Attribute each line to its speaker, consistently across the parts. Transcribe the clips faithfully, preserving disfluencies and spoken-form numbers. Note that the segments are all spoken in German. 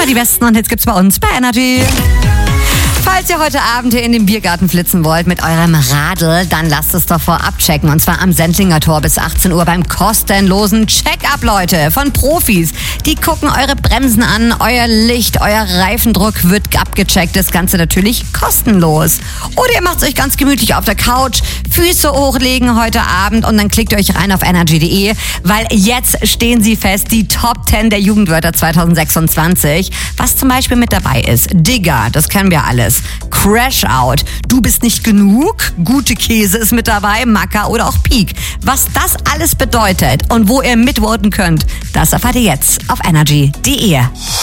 Speaker 1: Immer die besten und Hits gibt's bei uns bei Energy. Falls ihr heute Abend hier in den Biergarten flitzen wollt mit eurem Radl, dann lasst es doch vorab checken. Und zwar am Sendlinger Tor bis achtzehn Uhr beim kostenlosen Check-up, Leute, von Profis. Die gucken eure Bremsen an, euer Licht, euer Reifendruck wird abgecheckt. Das Ganze natürlich kostenlos. Oder ihr macht es euch ganz gemütlich auf der Couch, Füße hochlegen heute Abend und dann klickt ihr euch rein auf energy punkt de, weil jetzt stehen sie fest, die Top zehn der Jugendwörter zwanzig sechsundzwanzig. Was zum Beispiel mit dabei ist: Digger, das kennen wir alles. Crash Out, du bist nicht genug, gute Käse ist mit dabei, Macker oder auch Peak. Was das alles bedeutet und wo ihr mitvoten könnt, das erfahrt ihr jetzt auf energy punkt de.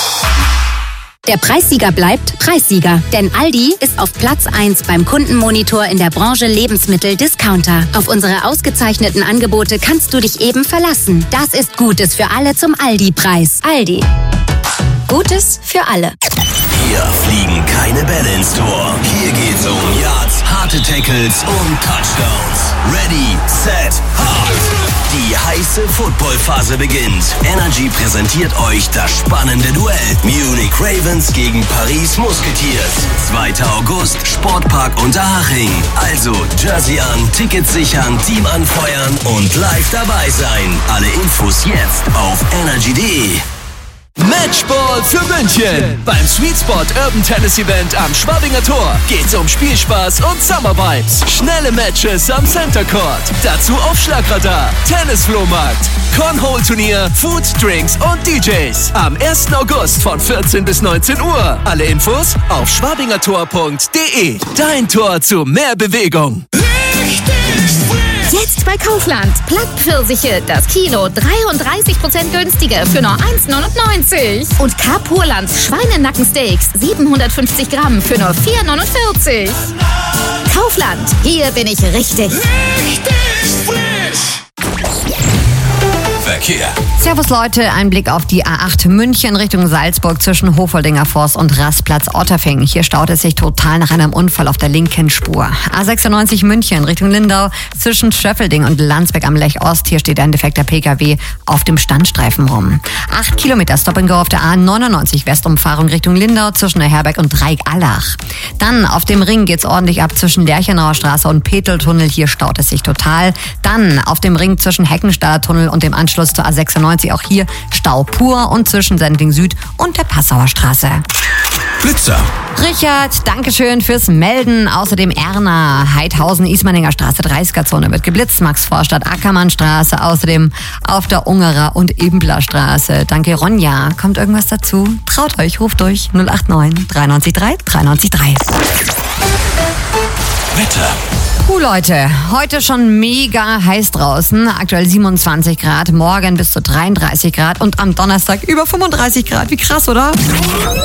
Speaker 2: Der Preissieger bleibt Preissieger, denn Aldi ist auf Platz eins beim Kundenmonitor in der Branche Lebensmittel-Discounter. Auf unsere ausgezeichneten Angebote kannst du dich eben verlassen. Das ist Gutes für alle zum Aldi-Preis. Aldi. Gutes für alle.
Speaker 3: Hier fliegen keine Bälle ins Tor. Hier geht's um Yards, harte Tackles und Touchdowns. Ready, set, hard. Die heiße Footballphase beginnt. Energy präsentiert euch das spannende Duell. Munich Ravens gegen Paris Musketeers. zweiter August, Sportpark Unterhaching. Also Jersey an, Tickets sichern, Team anfeuern und live dabei sein. Alle Infos jetzt auf energy punkt de.
Speaker 4: Matchball für München. Beim Sweet Spot Urban Tennis Event am Schwabinger Tor geht's um Spielspaß und Summer Vibes. Schnelle Matches am Center Court. Dazu Aufschlagradar, Tennisflohmarkt, Cornhole-Turnier, Food, Drinks und D Js. Am ersten August von vierzehn bis neunzehn Uhr. Alle Infos auf schwabingertor punkt de. Dein Tor zu mehr Bewegung.
Speaker 5: Jetzt bei Kaufland. Plattpfirsiche, das Kilo dreiunddreißig Prozent günstiger für nur eins neunundneunzig. Und Carpurlands Schweinenackensteaks siebenhundertfünfzig Gramm für nur vier neunundvierzig. Kaufland, hier bin ich richtig. Richtig frisch.
Speaker 3: Verkehr.
Speaker 1: Servus Leute, ein Blick auf die A acht München Richtung Salzburg zwischen Hofoldinger Forst und Rastplatz Otterfing. Hier staut es sich total nach einem Unfall auf der linken Spur. A sechsundneunzig München Richtung Lindau zwischen Schöffelding und Landsberg am Lech Ost. Hier steht ein defekter P K W auf dem Standstreifen rum. Acht Kilometer Stop and Go auf der A neunundneunzig Westumfahrung Richtung Lindau zwischen der Herberg und Dreieck-Allach. Dann auf dem Ring geht's ordentlich ab zwischen Lerchenauer Straße und Peteltunnel. Hier staut es sich total. Dann auf dem Ring zwischen Heckenstader Tunnel und dem Anschluss zur A sechsundneunzig, auch hier Stau pur und zwischen Sendling Süd und der Passauer Straße.
Speaker 3: Blitzer.
Speaker 1: Richard, Dankeschön fürs Melden. Außerdem Erna, Heidhausen, Ismaninger Straße, dreißiger-Zone wird geblitzt. Max-Vorstadt, Ackermannstraße, außerdem auf der Ungerer und Ebenbler Straße. Danke, Ronja. Kommt irgendwas dazu? Traut euch, ruft durch null acht neun drei neun drei drei neun drei.
Speaker 3: Wetter.
Speaker 1: Puh, Leute, heute schon mega heiß draußen. Aktuell siebenundzwanzig Grad, morgen bis zu dreiunddreißig Grad und am Donnerstag über fünfunddreißig Grad. Wie krass, oder?